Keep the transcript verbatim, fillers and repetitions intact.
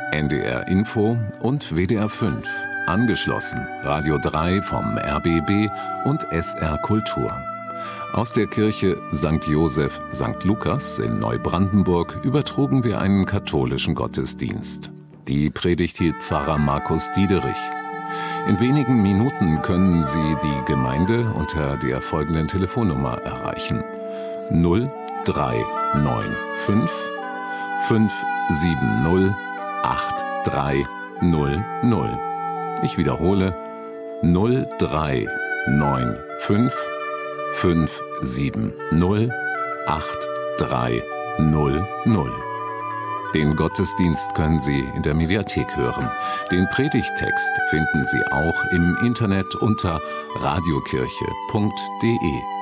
N D R Info und W D R fünf. Angeschlossen Radio drei vom R B B und S R Kultur. Aus der Kirche Sankt Joseph Sankt Lukas in Neubrandenburg übertrugen wir einen katholischen Gottesdienst. Die Predigt hielt Pfarrer Markus Diederich. In wenigen Minuten können Sie die Gemeinde unter der folgenden Telefonnummer erreichen: null drei neun fünf fünf sieben null acht drei null null. Ich wiederhole: null drei neun fünf fünf sieben null acht drei null null. Den Gottesdienst können Sie in der Mediathek hören. Den Predigttext finden Sie auch im Internet unter radiokirche punkt de.